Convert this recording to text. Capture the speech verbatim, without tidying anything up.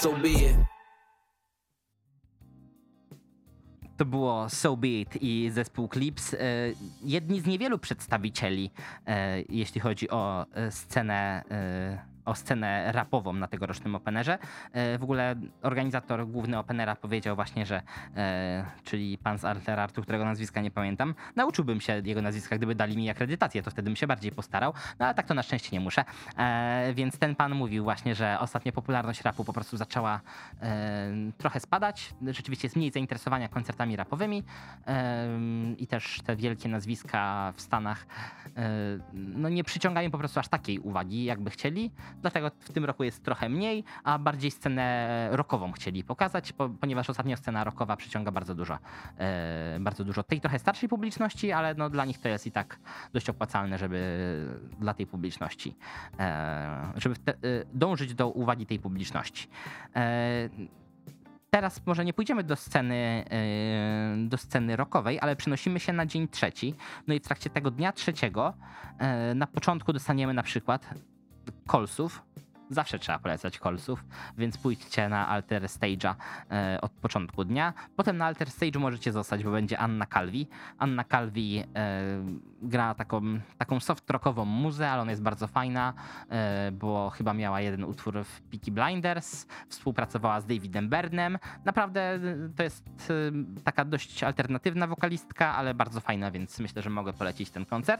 So be it. To było So Be It i zespół Clips. Jedni z niewielu przedstawicieli, jeśli chodzi o scenę, o scenę rapową na tegorocznym Openerze. W ogóle organizator główny Openera powiedział właśnie, że czyli pan z Arthur Artu, którego nazwiska nie pamiętam, nauczyłbym się jego nazwiska, gdyby dali mi akredytację, to wtedy bym się bardziej postarał, no ale tak to na szczęście nie muszę. Więc ten pan mówił właśnie, że ostatnio popularność rapu po prostu zaczęła trochę spadać. Rzeczywiście jest mniej zainteresowania koncertami rapowymi i też te wielkie nazwiska w Stanach no nie przyciągają po prostu aż takiej uwagi, jakby chcieli. Dlatego w tym roku jest trochę mniej, a bardziej scenę rockową chcieli pokazać, po, ponieważ ostatnio scena rockowa przyciąga bardzo dużo, e, bardzo dużo tej trochę starszej publiczności, ale no dla nich to jest i tak dość opłacalne, żeby dla tej publiczności, e, żeby te, e, dążyć do uwagi tej publiczności. E, Teraz może nie pójdziemy do sceny, yy, do sceny rockowej, ale przenosimy się na dzień trzeci. No i w trakcie tego dnia trzeciego yy, na początku dostaniemy na przykład Colsów. Zawsze trzeba polecać Colsów, więc pójdźcie na Alter Stage'a e, od początku dnia. Potem na Alter Stage'u możecie zostać, bo będzie Anna Calvi. Anna Calvi e, gra taką, taką soft rockową muzę, ale ona jest bardzo fajna, e, bo chyba miała jeden utwór w Peaky Blinders, współpracowała z Davidem Byrnem. Naprawdę to jest e, taka dość alternatywna wokalistka, ale bardzo fajna, więc myślę, że mogę polecić ten koncert.